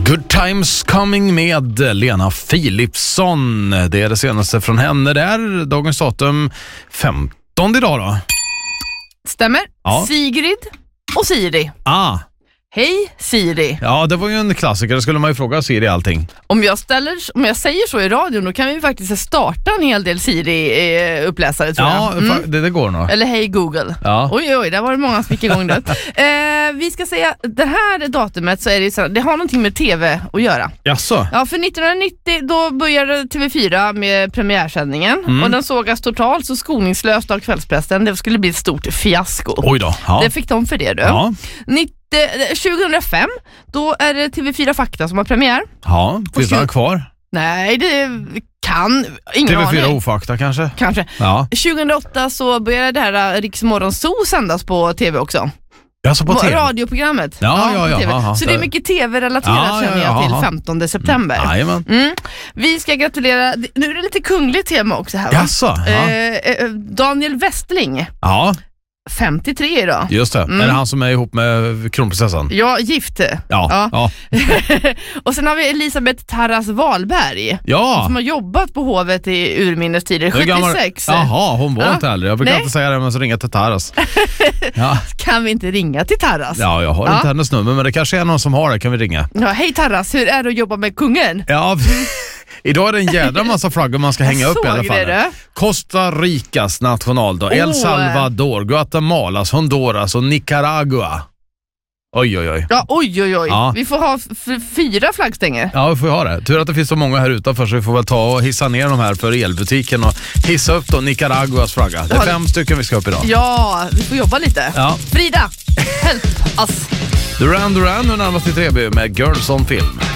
Good Times Coming med Lena Philipsson. Det är det senaste från henne där. Dagens datum 15 idag då. Stämmer. Ja. Sigrid och Siri. Hej Siri. Ja, det var ju en klassiker. Det skulle man ju fråga Siri allting. Om jag säger så i radion, då kan vi faktiskt starta en hel del Siri-uppläsare, tror jag. Ja, det går nog. Eller hej Google. Ja. Oj, där var det många som gick igång där. Vi ska säga, det här datumet så är det så, det har någonting med tv att göra. Jaså? Ja, för 1990 då började TV4 med premiärsändningen och den sågas totalt så skoningslöst av kvällspressen. Det skulle bli ett stort fiasko. Oj då. Ja. Det fick de för det då. Ja. 2005 då är det TV4 Fakta som har premiär. Ja, finns det kvar? Nej, det kan ingen TV4 aning. Ofakta kanske? Kanske. Ja. 2008 så började det här Riks Morgonzoo sändas på TV också. Alltså på TV? Radioprogrammet. Ja. TV. Aha, så det är mycket TV-relaterat känner jag till 15 september. Vi ska gratulera, nu är det lite kungligt tema också här, va? Jaså? Daniel Westling. Ja. 53 idag. Just det. Är det han som är ihop med kronprinsessan? Ja, gift. Ja. Och sen har vi Elisabeth Tarras Wahlberg. Ja. Som har jobbat på hovet i urminnes tider. 76. Jaha, hon var inte äldre. Jag brukar Nej. inte säga det, men så ringa till Tarras. Ja. Kan vi inte ringa till Tarras? Ja, jag har inte hennes nummer, men det kanske är någon som har det. Kan vi ringa? Ja, hej Tarras, hur är det att jobba med kungen? Ja, idag är det en jädra massa flaggor man ska hänga upp i alla fall. Det. Costa Ricas nationaldag, El Salvador, Guatemala, Honduras och Nicaragua. Oj. Ja, oj. Ja. Vi får ha 4 flaggstänger. Ja, vi får ha det. Tur att det finns så många här utanför, så vi får väl ta och hissa ner de här för elbutiken och hissa upp då Nicaraguas flagga. Det är 5 stycken vi ska upp idag. Ja, vi får jobba lite. Ja. Frida, help us. Duran Duran och närmast i Treby med Girls on Film.